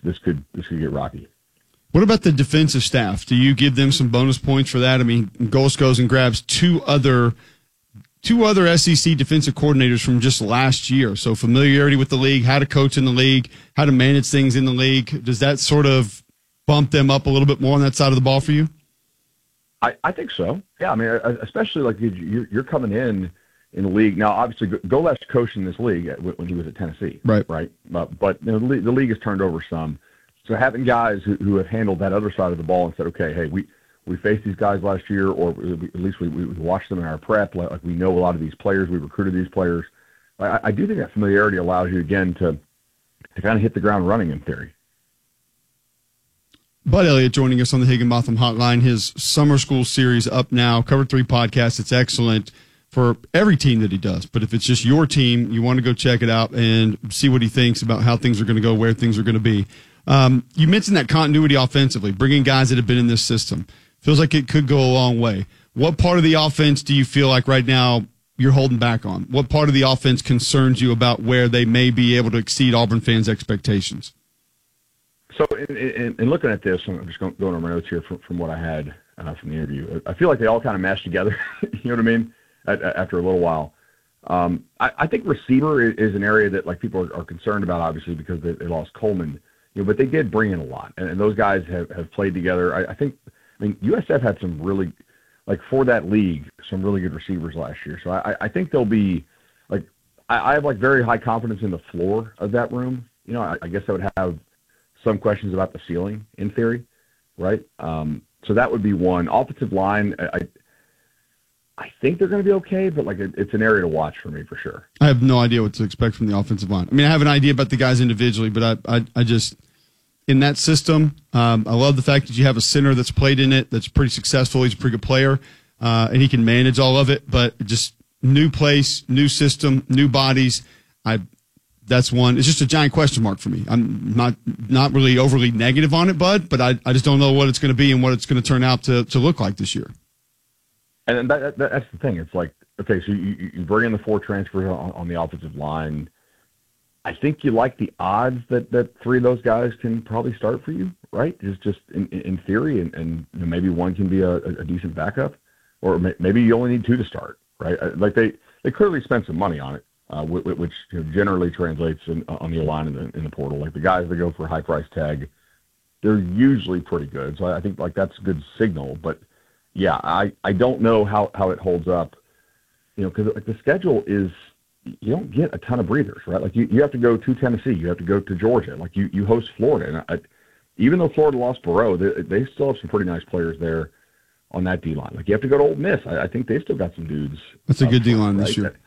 this could get rocky. What about the defensive staff? Do you give them some bonus points for that? I mean, Gols goes and grabs two other SEC defensive coordinators from just last year. So familiarity with the league, how to coach in the league, how to manage things in the league. Does that sort of bump them up a little bit more on that side of the ball for you? I think so. Yeah, I mean, especially like you're coming in the league. Now, obviously, Goles coached in this league when he was at Tennessee. Right. But the league has turned over some. So having guys who have handled that other side of the ball and said, okay, hey, we faced these guys last year, or at least we watched them in our prep. Like we know a lot of these players. We recruited these players. I do think that familiarity allows you, again, to kind of hit the ground running in theory. Bud Elliott joining us on the Higginbotham Hotline. His summer school series up now, Cover 3 podcast. It's excellent for every team that he does. But if it's just your team, you want to go check it out and see what he thinks about how things are going to go, where things are going to be. You mentioned that continuity offensively, bringing guys that have been in this system. Feels like it could go a long way. What part of the offense do you feel like right now you're holding back on? What part of the offense concerns you about where they may be able to exceed Auburn fans' expectations? So in looking at this, I'm just going over my notes here from what I had from the interview. I feel like they all kind of meshed together, you know what I mean, after a little while. I think receiver is an area that like people are concerned about, obviously, because they lost Coleman. But they did bring in a lot, and those guys have played together. I mean, USF had some really, like for that league, some really good receivers last year. So I think they'll be, like, I have like very high confidence in the floor of that room. I guess I would have some questions about the ceiling in theory, right? So that would be one. Offensive line, I think they're going to be okay, but like it's an area to watch for me for sure. I have no idea what to expect from the offensive line. I mean, I have an idea about the guys individually, but I just in that system, I love the fact that you have a center that's played in it, that's pretty successful. He's a pretty good player, and he can manage all of it. But just new place, new system, new bodies. That's one. It's just a giant question mark for me. I'm not really overly negative on it, Bud, but I just don't know what it's going to be and what it's going to turn out to look like this year. And that's the thing. It's like, okay, so you bring in the 4 transfers on the offensive line. I think you like the odds that 3 of those guys can probably start for you, right? Just in theory, and maybe one can be a decent backup, or maybe you only need 2 to start, right? Like they clearly spent some money on it, which generally translates on the line in the portal. Like the guys that go for a high price tag, they're usually pretty good. So I think like that's a good signal. But yeah, I don't know how it holds up, because like the schedule is. You don't get a ton of breathers, right? Like you have to go to Tennessee, you have to go to Georgia, like you host Florida, and even though Florida lost Burrow, they still have some pretty nice players there on that D line. Like you have to go to Ole Miss. I think they still got some dudes. That's a good D line this year.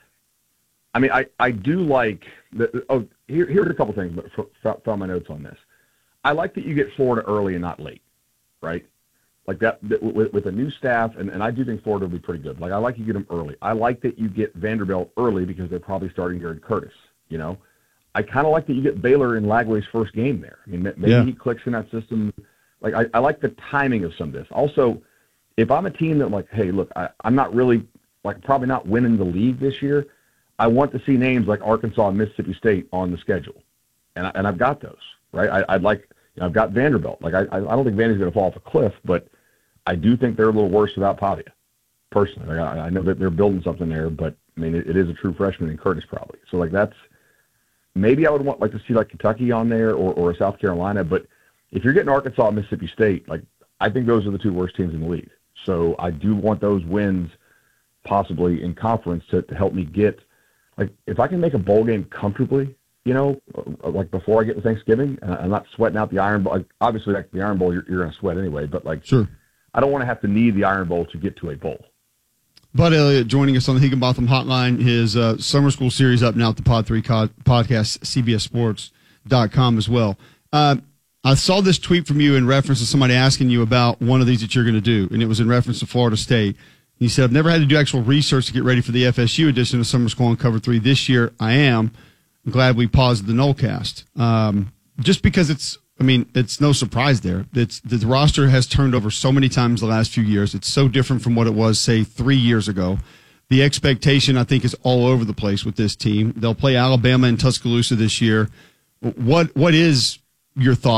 I mean, I do like here's a couple things, but found my notes on this. I like that you get Florida early and not late, right? Like that with a new staff, and I do think Florida will be pretty good. Like I like you get them early. I like that you get Vanderbilt early because they're probably starting Jared Curtis. I kind of like that you get Baylor in Lagway's first game there. I mean, maybe he clicks in that system. Like I like the timing of some of this. Also, if I'm a team that like, hey, look, I'm not really like probably not winning the league this year. I want to see names like Arkansas and Mississippi State on the schedule, and I've got those, right? I'd like. I've got Vanderbilt. Like I don't think Vandy's going to fall off a cliff, but I do think they're a little worse without Pavia, personally. Like I know that they're building something there, but I mean it is a true freshman in Curtis probably. So like that's maybe I would like to see like Kentucky on there or South Carolina. But if you're getting Arkansas and Mississippi State, like I think those are the 2 worst teams in the league. So I do want those wins possibly in conference to help me get like if I can make a bowl game comfortably. Like before I get to Thanksgiving, I'm not sweating out the Iron Bowl. Like, obviously, like the Iron Bowl, you're going to sweat anyway. But like, sure, I don't want to have to need the Iron Bowl to get to a bowl. Bud Elliott joining us on the Higginbotham Hotline. His summer school series up now at the Pod 3 podcast, CBSSports.com as well. I saw this tweet from you in reference to somebody asking you about one of these that you're going to do, and it was in reference to Florida State. You said, I've never had to do actual research to get ready for the FSU edition of Summer School on Cover 3 this year. I am. I'm glad we paused the Nolecast. Just because it's no surprise there. The roster has turned over so many times the last few years. It's so different from what it was, say, 3 years ago. The expectation, I think, is all over the place with this team. They'll play Alabama and Tuscaloosa this year. What is your thought